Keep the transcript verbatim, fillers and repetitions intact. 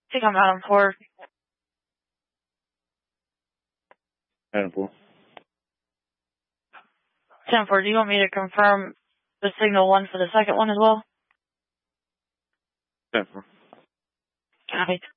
I think I'm out on four. Adam four. ten four, do you want me to confirm the signal one for the second one as well? ten four. Copy.